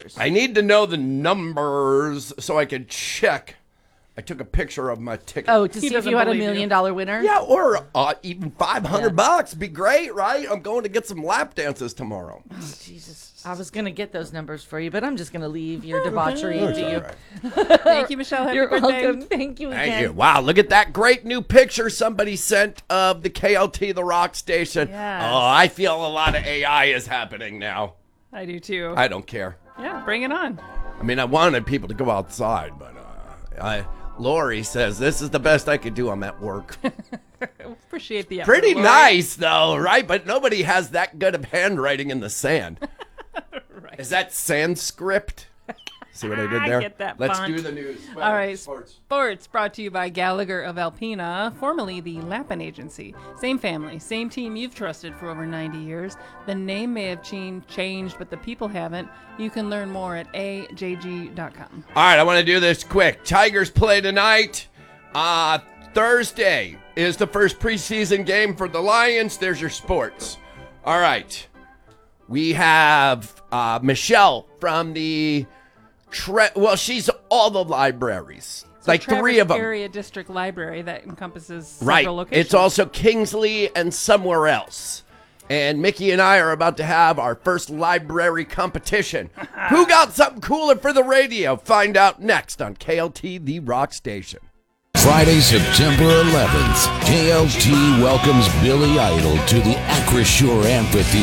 numbers. I need to know the numbers so I can check. I took a picture of my ticket. Oh, to see if you had a $1 million winner? Yeah, or even $500 be great, right? I'm going to get some lap dances tomorrow. Oh, Jesus. I was going to get those numbers for you, but I'm just going to leave your debauchery to you. Right. Thank you, Michelle. Happy You're birthday. welcome. Thank you again. Thank you. Wow, look at that great new picture somebody sent of the KLT, the rock station. Yes. Oh, I feel a lot of AI is happening now. I do too. I don't care. Yeah, bring it on. I mean, I wanted people to go outside, but Lori says this is the best I could do. I'm at work. Appreciate the effort, Pretty Lori. nice, though, right? But nobody has that good of handwriting in the sand. Right. Is that Sanskrit? See what I did there? I get that Let's font. do the news. All right, Sports. sports brought to you by Gallagher of Alpena, formerly the Lappin Agency. Same family, same team you've trusted for over 90 years. The name may have changed, but the people haven't. You can learn more at ajg.com. All right, I want to do this quick. Tigers play tonight. Thursday is the first preseason game for the Lions. There's your sports. All right. We have Michelle from the... she's all the libraries. So like Traverse 3 of them. Area District Library that encompasses Right. several locations. It's also Kingsley and somewhere else. And Mickey and I are about to have our first library competition. Who got something cooler for the radio? Find out next on KLT, the rock station. Friday, September 11th, KLT welcomes Billy Idol to the Acrisure Amphitheater.